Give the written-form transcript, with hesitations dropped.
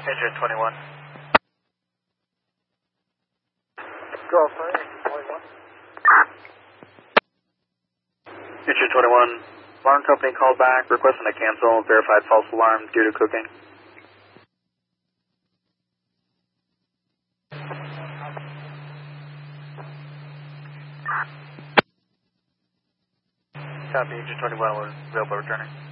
Engine 21. Golf, Engine 21. Engine 21. Alarm company called back requesting to cancel verified false alarm due to cooking. Copy, Engine 21, we're available returning.